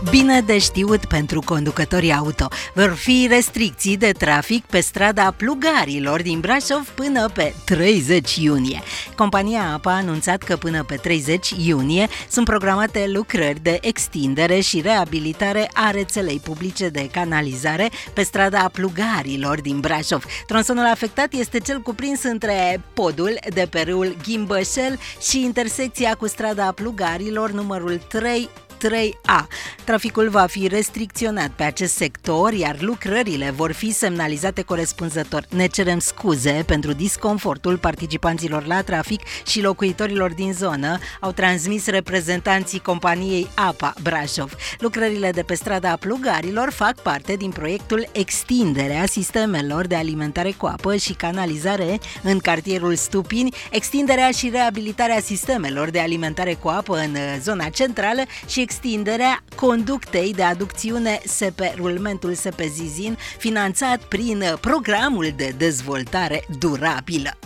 Bine de știut pentru conducătorii auto. Vor fi restricții de trafic pe strada Plugarilor din Brașov până pe 30 iunie. Compania APA a anunțat că până pe 30 iunie sunt programate lucrări de extindere și reabilitare a rețelei publice de canalizare pe strada Plugarilor din Brașov. Tronsonul afectat este cel cuprins între podul de pe râul Ghimbășel și intersecția cu strada Plugarilor numărul 3A. Traficul va fi restricționat pe acest sector, iar lucrările vor fi semnalizate corespunzător. Ne cerem scuze pentru disconfortul participanților la trafic și locuitorilor din zonă, au transmis reprezentanții companiei APA Brașov. Lucrările de pe strada Plugarilor fac parte din proiectul Extinderea sistemelor de alimentare cu apă și canalizare în cartierul Stupini, extinderea și reabilitarea sistemelor de alimentare cu apă în zona centrală și extinderea conductei de aducțiune rulmentul SP Zizin, finanțat prin Programul de Dezvoltare Durabilă.